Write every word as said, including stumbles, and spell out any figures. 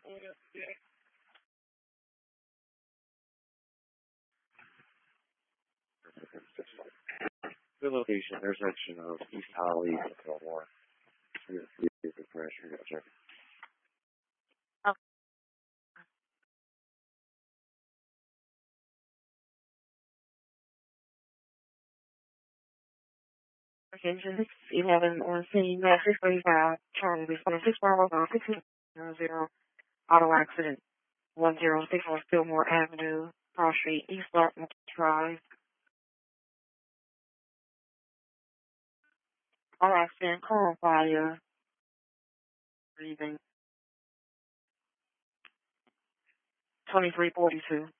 Good location, intersection of East Holly and Fillmore. The pressure, check. Location six eleven on scene, uh, six thirty-five, Charlie, responding six Bravo, uh, six zero zero, auto accident, one zero six on Fillmore Avenue, Cross Street, East Dartmouth Drive. Auto accident, car on fire, breathing, twenty-three forty-two.